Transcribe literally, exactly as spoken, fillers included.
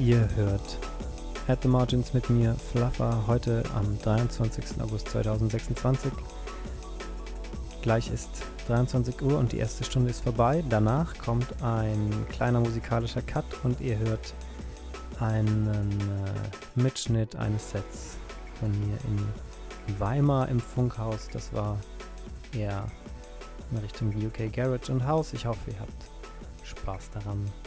Ihr hört At the Margins mit mir, Fluffer, heute am dreiundzwanzigsten August zweitausendsechsundzwanzig. Gleich ist dreiundzwanzig Uhr und die erste Stunde ist vorbei. Danach kommt ein kleiner musikalischer Cut und ihr hört einen äh, Mitschnitt eines Sets von mir in Weimar im Funkhaus. Das war eher in Richtung U K Garage und House. Ich hoffe, ihr habt Spaß daran.